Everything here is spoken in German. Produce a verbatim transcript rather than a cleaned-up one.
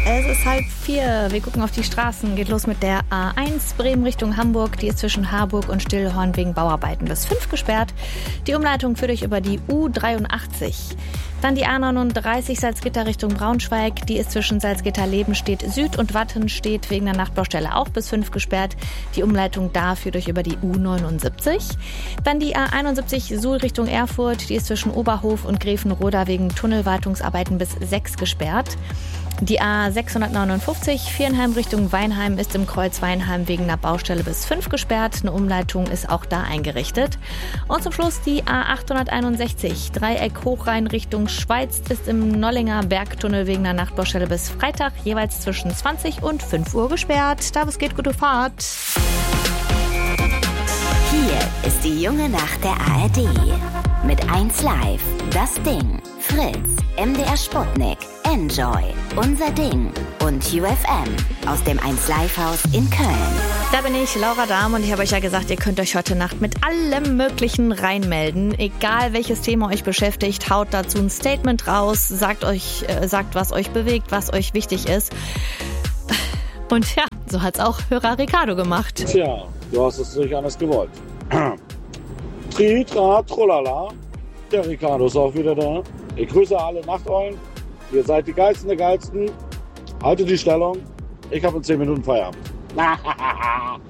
Es ist halb vier. Wir gucken auf die Straßen. Geht los mit der A eins Bremen Richtung Hamburg. Die ist zwischen Harburg und Stillhorn wegen Bauarbeiten bis fünf gesperrt. Die Umleitung führt euch über die U dreiundachtzig. Dann die A neununddreißig Salzgitter Richtung Braunschweig. Die ist zwischen Salzgitter-Lebenstedt Süd und Wattenstedt wegen der Nachtbaustelle auch bis fünf gesperrt. Die Umleitung da führt euch über die U neunundsiebzig. Dann die A einundsiebzig Suhl Richtung Erfurt. Die ist zwischen Oberhof und Grevenroda wegen Tunnelwartungsarbeiten bis sechs gesperrt. Die A sechshundertneunundfünfzig Viernheim Richtung Weinheim ist im Kreuz Weinheim wegen einer Baustelle bis fünf gesperrt. Eine Umleitung ist auch da eingerichtet. Und zum Schluss die A achthunderteinundsechzig Dreieck Hochrhein Richtung Schweiz ist im Nollinger Bergtunnel wegen einer Nachtbaustelle bis Freitag jeweils zwischen zwanzig und fünf Uhr gesperrt. Da es geht, gute Fahrt. Hier ist die junge Nacht der A R D. Mit eins Live, Das Ding, Fritz, M D R Sputnik, Enjoy, Unser Ding und U F M aus dem eins Live Haus in Köln. Da bin ich, Laura Dahm, und ich habe euch ja gesagt, ihr könnt euch heute Nacht mit allem Möglichen reinmelden. Egal welches Thema euch beschäftigt, haut dazu ein Statement raus, sagt euch, äh, sagt, was euch bewegt, was euch wichtig ist. Und ja, so hat's auch Hörer Ricardo gemacht. Tja, du hast es nicht anders gewollt. Tri, tra, trolala. Der Ricardo ist auch wieder da. Ich grüße alle Nachteulen. Ihr seid die Geilsten der Geilsten. Haltet die Stellung. Ich habe in zehn Minuten Feierabend.